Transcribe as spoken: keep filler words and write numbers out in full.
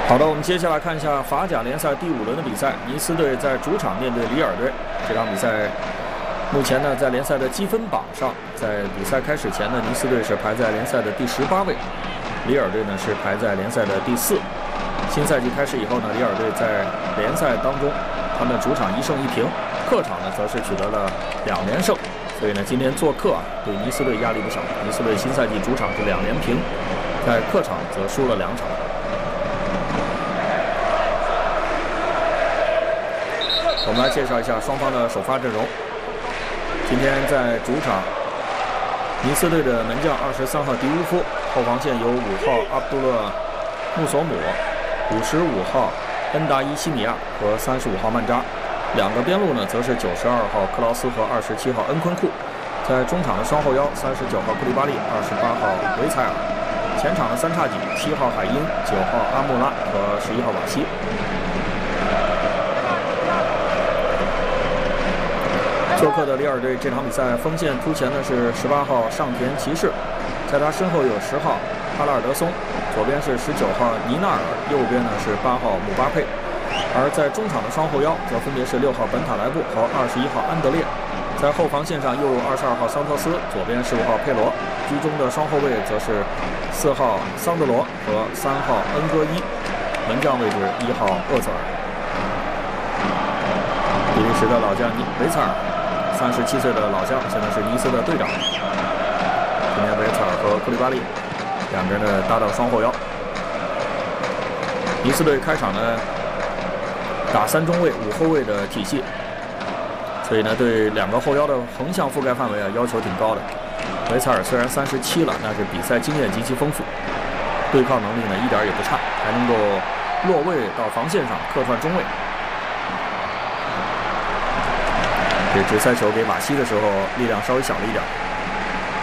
好的，我们接下来看一下法甲联赛第五轮的比赛，尼斯队在主场面对里尔队。这场比赛目前呢，在联赛的积分榜上，在比赛开始前呢，尼斯队是排在联赛的第十八位，里尔队呢是排在联赛的第四。新赛季开始以后呢，里尔队在联赛当中，他们主场一胜一平，客场呢则是取得了两连胜。所以呢，今天做客啊，对尼斯队压力不小。尼斯队新赛季主场是两连平，在客场则输了两场。我们来介绍一下双方的首发阵容。今天在主场，尼斯队的门将二十三号迪乌夫，后防线有五号阿卜杜勒穆索姆、五十五号恩达伊西米亚和三十五号曼扎。两个边路呢，则是九十二号克劳斯和二十七号恩昆库。在中场的双后腰，三十九号库利巴利，二十八号维采尔。前场的三叉戟，七号海因，九号阿穆拉和十一号瓦西。做客的里尔队这场比赛锋线突前的是十八号上田骑士，在他身后有十号哈拉尔德松，左边是十九号尼纳尔，右边呢是八号姆巴佩。而在中场的双后腰则分别是六号本塔莱布和二十一号安德烈，在后防线上又有二十二号桑特斯，左边十五号佩罗，居中的双后卫则是四号桑德罗和三号恩戈伊，门将位置一号厄泽尔。比利时的老将维采尔，三十七岁的老将，现在是尼斯的队长。今天维采尔和库利巴利两个人的搭档双后腰。尼斯队开场呢打三中卫五后卫的体系，所以呢对两个后腰的横向覆盖范围啊要求挺高的。维采尔虽然三十七了，但是比赛经验极其丰富，对抗能力呢一点也不差，还能够落位到防线上客串中卫。这直塞球给瓦西的时候力量稍微小了一点。